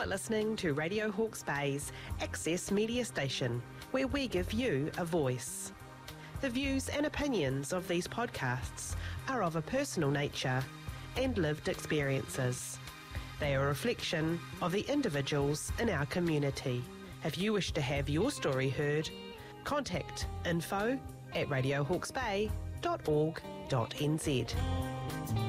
You're listening to Radio Hawke's Bay's Access Media Station, where we give you a voice. The views and opinions of these podcasts are of a personal nature and lived experiences. They are a reflection of the individuals in our community. If you wish to have your story heard, contact info@radiohawksbay.org.nz.